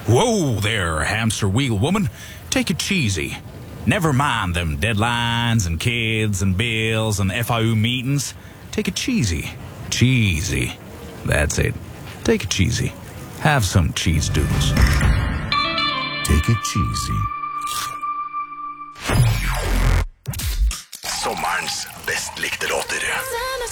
Whoa there, hamster wheel woman. Take it cheesy. Never mind them deadlines and kids and bills and FIU meetings. Take it cheesy. Cheesy. That's it. Take it cheesy. Have some cheese doodles. Take it cheesy. Sommerens best likte låter.